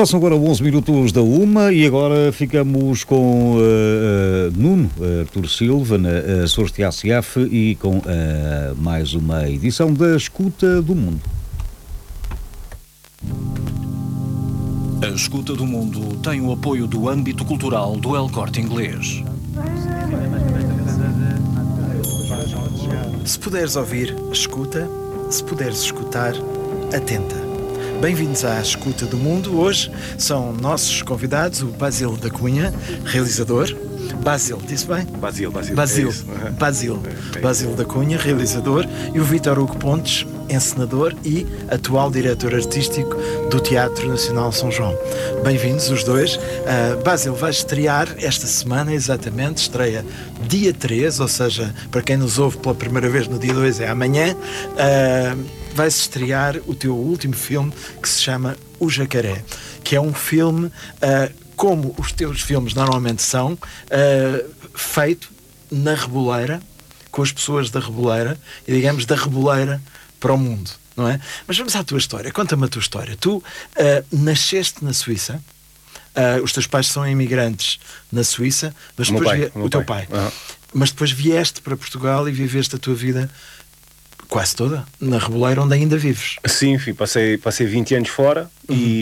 Passam agora 11 minutos da 1 e agora ficamos com Nuno Artur Silva na Açores TACF e com mais uma edição da Escuta do Mundo. A Escuta do Mundo tem o apoio do âmbito cultural do El Corte Inglês. Se puderes ouvir, escuta. Se puderes escutar, atenta. Bem-vindos à Escuta do Mundo. Hoje são nossos convidados o Basílio da Cunha, realizador. Basílio, disse bem? Basílio da Cunha, realizador, e o Vítor Hugo Pontes, encenador e atual diretor artístico do Teatro Nacional São João. Bem-vindos os dois. Basílio vai estrear esta semana, exatamente, estreia dia 3, ou seja, para quem nos ouve pela primeira vez no dia 2 é amanhã, vai-se estrear o teu último filme que se chama O Jacaré, que é um filme, como os teus filmes normalmente são, feito na Reboleira, com as pessoas da Reboleira, e digamos da Reboleira para o mundo, não é? Mas vamos à tua história, conta-me a tua história. Tu nasceste na Suíça, os teus pais são imigrantes na Suíça, mas depois o teu pai. Mas depois vieste para Portugal e viveste a tua vida quase toda na Reboleira, onde ainda vives. Sim, passei 20 anos fora e